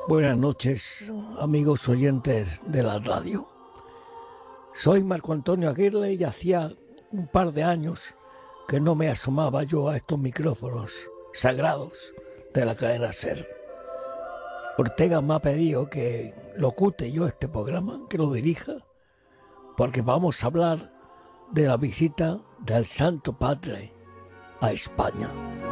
Buenas noches, amigos oyentes de la radio. Soy Marco Antonio Aguirre y hacía un par de años que no me asomaba yo a estos micrófonos sagrados de la cadena SER. Ortega me ha pedido que locute yo este programa, que lo dirija, porque vamos a hablar de la visita del Santo Padre a España.